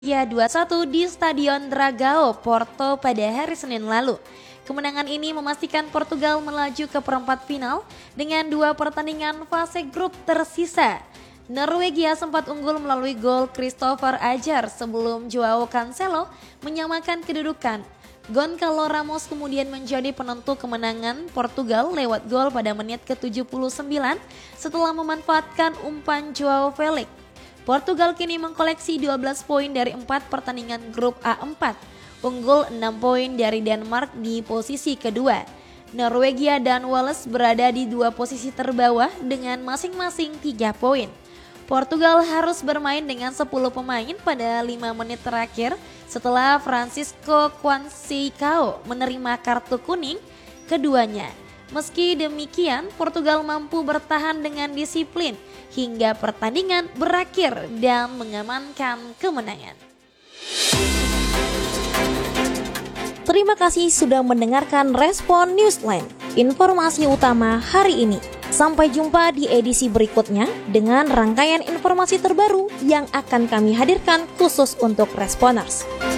Ya 2-1 di Stadion Dragao, Porto pada hari Senin lalu. Kemenangan ini memastikan Portugal melaju ke perempat final dengan 2 pertandingan fase grup tersisa. Norwegia sempat unggul melalui gol Christopher Ajar sebelum Joao Cancelo menyamakan kedudukan. Goncalo Ramos kemudian menjadi penentu kemenangan Portugal lewat gol pada menit ke-79 setelah memanfaatkan umpan Joao Felix. Portugal kini mengkoleksi 12 poin dari 4 pertandingan grup A4, unggul 6 poin dari Denmark di posisi kedua. Norwegia dan Wales berada di 2 posisi terbawah dengan masing-masing 3 poin. Portugal harus bermain dengan 10 pemain pada 5 menit terakhir setelah Francisco Conceição menerima kartu kuning keduanya. Meski demikian, Portugal mampu bertahan dengan disiplin hingga pertandingan berakhir dan mengamankan kemenangan. Terima kasih sudah mendengarkan Respon Newsline, informasi utama hari ini. Sampai jumpa di edisi berikutnya dengan rangkaian informasi terbaru yang akan kami hadirkan khusus untuk Responers.